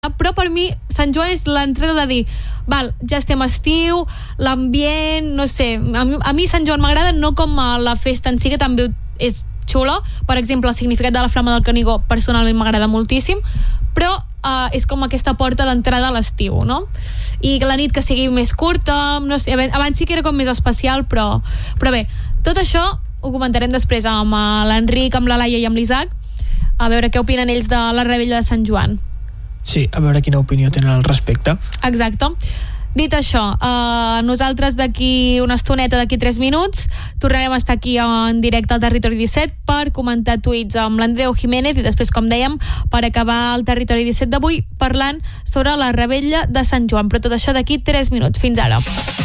però per mi Sant Joan és l'entrada de dir, val, ja estem a estiu, l'ambient, no sé, a mi Sant Joan m'agrada no com a la festa en si, que també és xulo. Per exemple, el significat de la Flama del Canigó personalment m'agrada moltíssim, però és com aquesta porta d'entrada a l'estiu, no? I la nit que sigui més curta, no sé, abans sí que era com més especial, però bé, tot això ho comentarem després amb l'Enric, amb la Laia i amb l'Isaac, a veure què opinen ells de la Revetlla de Sant Joan. Sí, a veure quina opinió tenen al respecte. Exacte. Dit això, nosaltres d'aquí una estoneta, d'aquí 3 minuts, tornarem a estar aquí en directe al Territori 17 per comentar tuits amb l'Andreu Jiménez i després, com dèiem, per acabar el Territori 17 d'avui parlant sobre la Revetlla de Sant Joan. Però tot això d'aquí 3 minuts. Fins ara.